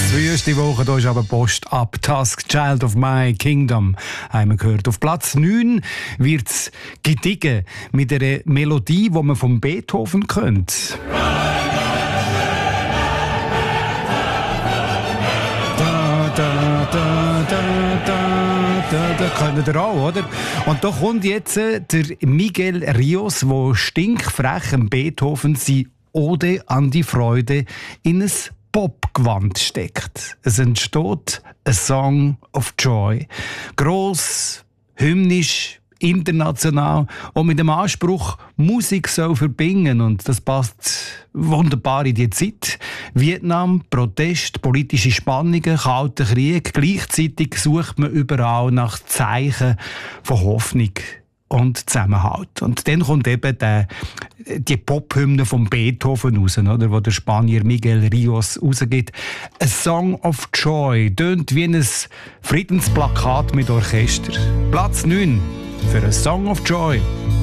Wüste Woche, hier ist aber Post ab. Task, Child of My Kingdom, haben wir gehört. Auf Platz 9 wird es gediegen mit einer Melodie, die man von Beethoven kennt. Da kennt ihr auch, oder? Und da kommt jetzt der Miguel Ríos, der stinkfrech Beethoven sein Ode an die Freude in ein Popgewand steckt. Es entsteht ein Song of Joy. Gross, hymnisch, international und mit dem Anspruch, Musik soll verbinden. Und das passt wunderbar in die Zeit. Vietnam, Protest, politische Spannungen, Kalter Krieg. Gleichzeitig sucht man überall nach Zeichen von Hoffnung und Zusammenhalt. Und dann kommt eben die Pop-Hymne von Beethoven raus, oder, wo der Spanier Miguel Ríos rausgibt. «A Song of Joy» tönt wie ein Friedensplakat mit Orchester. Platz 9 für «A Song of Joy».